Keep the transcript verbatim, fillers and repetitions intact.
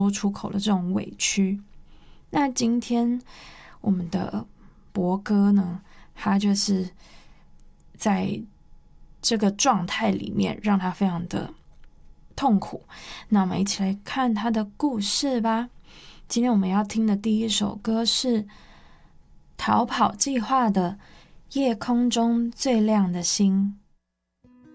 说出口的这种委屈。那今天我们的博哥呢，他就是在这个状态里面让他非常的痛苦。那我们一起来看他的故事吧。今天我们要听的第一首歌是逃跑计划的《夜空中最亮的星》。